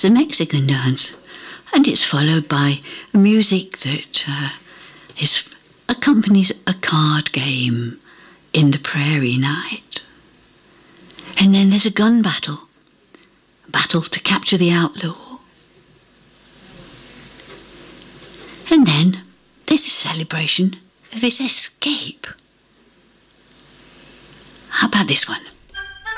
the Mexican dance, and it's followed by music that accompanies a card game in the prairie night. And then there's a gun battle to capture the outlaw. And then there's a celebration of his escape. How about this one?